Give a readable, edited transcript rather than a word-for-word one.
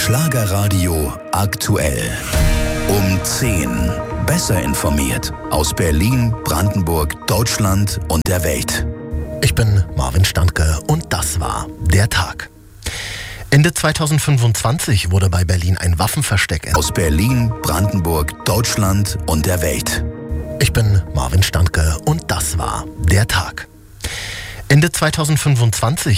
Schlagerradio aktuell. Um 10. Besser informiert aus Berlin, Brandenburg, Deutschland und der Welt. Ich bin Marvin Standke und das war der Tag. Ende 2025 wurde bei Berlin ein Waffenversteck aus Berlin, Brandenburg, Deutschland und der Welt. Ich bin Marvin Standke und das war der Tag. Ende 2025